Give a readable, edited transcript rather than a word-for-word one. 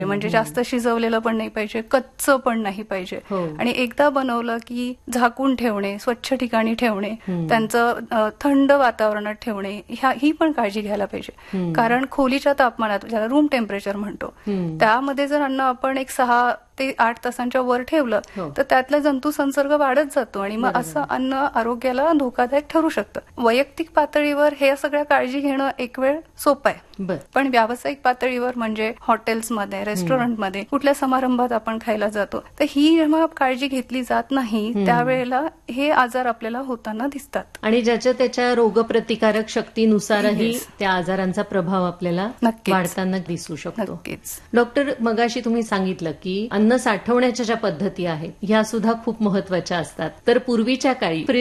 म्हणजे जास्त शिजवलेलं पण नाही पाहिजे, कच्चं पण नाही पाहिजे. आणि एकदा बनवलं की झाकून ठेवणे, स्वच्छ ठिकाणी ठेवणे, त्यांचं थंड वातावरणात ठेवणे, ही पण काळजी घ्यायला पाहिजे. कारण खोलीच्या तापमानात, ज्याला रूम टेम्परेचर म्हणतो, त्यामध्ये जर अन्न आपण एक 6 ते 8 तासांच्या वर ठेवलं तर त्यातला जंतू संसर्ग वाढत जातो आणि मग असं अन्न आरोग्याला धोकादायक ठरू शकतं. वैयक्तिक पातळीवर हे सगळ्या काळजी घेणं एक वेळ सोपं आहे, पण व्यावसायिक पातळीवर म्हणजे हॉटेल्समध्ये, रेस्टॉरंटमध्ये, कुठल्या समारंभात आपण खायला जातो, तर ही जेव्हा काळजी घेतली जात नाही त्यावेळेला हे आजार आपल्याला होताना दिसतात. आणि ज्याच्या त्याच्या रोगप्रतिकारक शक्तीनुसारही त्या आजारांचा प्रभाव आपल्याला वाढताना दिसू शकतो. डॉक्टर, मगाशी तुम्ही सांगितलं की अन्न साठवण्याच्या ज्या पद्धती आहेत ह्या सुद्धा खूप महत्वाच्या असतात. तर पूर्वीच्या काळी